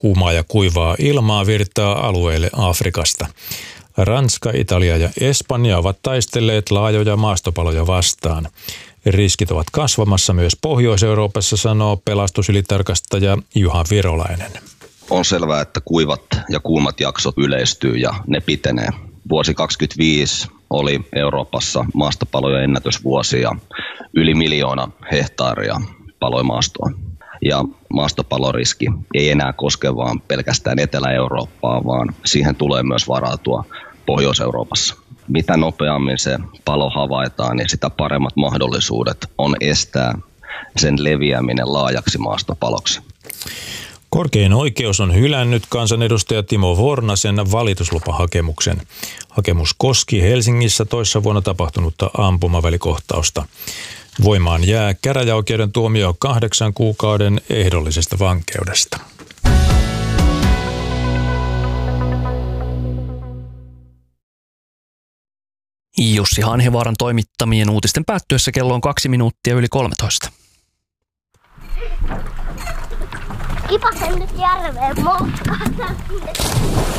Kuumaa ja kuivaa ilmaa virtaa alueelle Afrikasta. Ranska, Italia ja Espanja ovat taistelleet laajoja maastopaloja vastaan. Riskit ovat kasvamassa myös Pohjois-Euroopassa, sanoo pelastusylitarkastaja Juha Virolainen. On selvää, että kuivat ja kuumat jaksot yleistyy ja ne pitenee. Vuosi 2025 oli Euroopassa maastopalojen ennätysvuosi ja yli 1 miljoona hehtaaria paloi maastoa. Ja maastopaloriski ei enää koske vaan pelkästään Etelä-Eurooppaa, vaan siihen tulee myös varautua Pohjois-Euroopassa. Mitä nopeammin se palo havaitaan, niin sitä paremmat mahdollisuudet on estää sen leviäminen laajaksi maastopaloksi. Korkein oikeus on hylännyt kansanedustaja Timo Vornasen valituslupahakemuksen. Hakemus koski Helsingissä toissa vuonna tapahtunutta ampumavälikohtausta. Voimaan jää käräjäoikeuden tuomio 8 kuukauden ehdollisesta vankeudesta. Jussi Hanhivaaran toimittamien uutisten päättyessä kello on 2 minuuttia yli 13. Kipasen nyt järveen motkata.